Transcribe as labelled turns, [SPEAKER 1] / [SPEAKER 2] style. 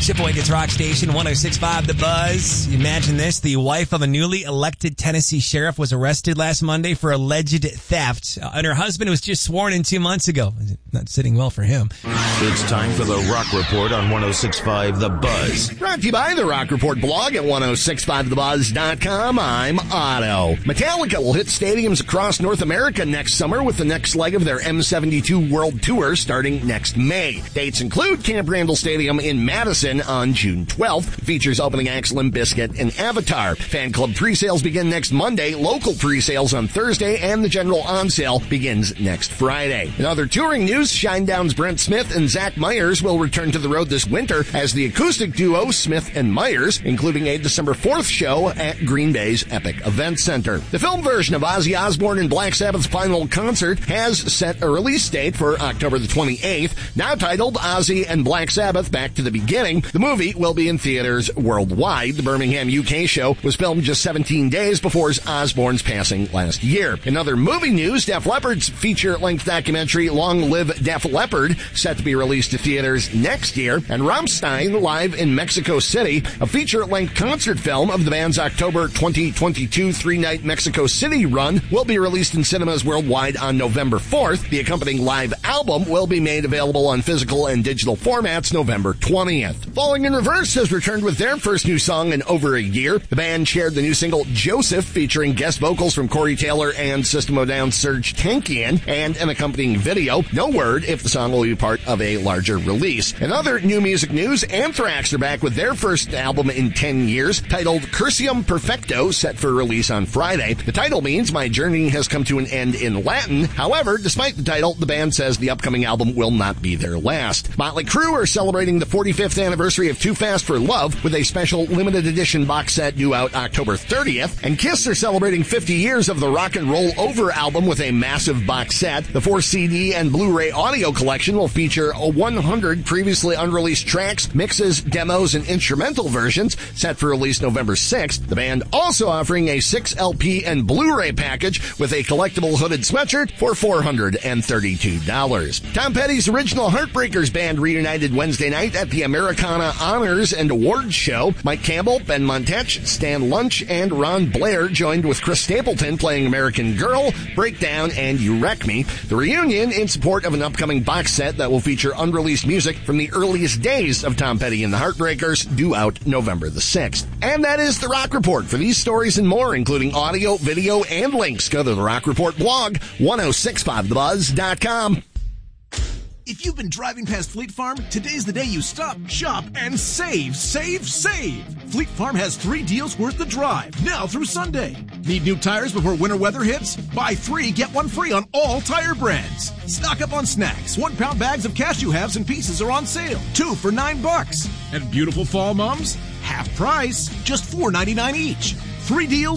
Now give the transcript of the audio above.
[SPEAKER 1] Shipboy Rock Station 106.5 The Buzz. Imagine this. The wife of a newly elected Tennessee sheriff was arrested last Monday for alleged theft. And her husband was just sworn in 2 months ago. Not sitting well for him.
[SPEAKER 2] It's time for the Rock Report on 106.5 The Buzz.
[SPEAKER 3] Brought to you by the Rock Report blog at 1065thebuzz.com. I'm Otto. Metallica will hit stadiums across North America next summer with the next leg of their M72 World Tour starting next May. Dates include Camp Randall Stadium in Madison on June 12th. Features opening acts Limp Bizkit and Avatar. Fan club pre-sales begin next Monday, local pre-sales on Thursday, and the general on-sale begins next Friday. In other touring news, Shinedown's Brent Smith and Zach Myers will return to the road this winter as the acoustic duo Smith and Myers, including a December 4th show at Green Bay's Epic Event Center. The film version of Ozzy Osbourne and Black Sabbath's final concert has set a release date for October the 28th, now titled Ozzy and Black Sabbath Back to the Beginning. The movie will be in theaters worldwide. The Birmingham, UK show was filmed just 17 days before Osbourne's passing last year. In other movie news, Def Leppard's feature-length documentary Long Live Def Leppard, set to be released to theaters next year, and Rammstein Live in Mexico City, a feature-length concert film of the band's October 2022 three-night Mexico City run, will be released in cinemas worldwide on November 4th. The accompanying live album will be made available on physical and digital formats November 20th. Falling in Reverse has returned with their first new song in over a year. The band shared the new single Joseph, featuring guest vocals from Corey Taylor and System of a Down's Serj Tankian, and an accompanying video. No word if the song will be part of a larger release. In other new music news, Anthrax are back with their first album in 10 years, titled Cursium Perfecto, set for release on Friday. The title means My Journey Has Come to an End in Latin. However, despite the title, the band says the upcoming album will not be their last. Motley Crue are celebrating the 45th anniversary of Too Fast for Love with a special limited edition box set due out October 30th, and Kiss are celebrating 50 years of the Rock and Roll Over album with a massive box set. The 4 CD and Blu-ray audio collection will feature 100 previously unreleased tracks, mixes, demos, and instrumental versions, set for release November 6th. The band also offering a 6 LP and Blu-ray package with a collectible hooded sweatshirt for $432. Tom Petty's original Heartbreakers band reunited Wednesday night at the Americana Honors and Awards Show. Mike Campbell, Ben Montech, Stan Lunch, and Ron Blair joined with Chris Stapleton playing American Girl, Breakdown, and You Wreck Me. The reunion in support of an upcoming box set that will feature unreleased music from the earliest days of Tom Petty and the Heartbreakers, due out November the 6th. And that is the Rock Report. For these stories and more, including audio, video, and links, go to the Rock Report blog, 1065thebuzz.com.
[SPEAKER 4] If you've been driving past Fleet Farm, today's the day you stop, shop, and save, save, save. Fleet Farm has 3 deals worth the drive, now through Sunday. Need new tires before winter weather hits? Buy 3, get 1 free on all tire brands. Stock up on snacks. 1-pound bags of cashew halves and pieces are on sale, 2 for $9. And beautiful fall mums? Half price, just $4.99 each. 3 deals,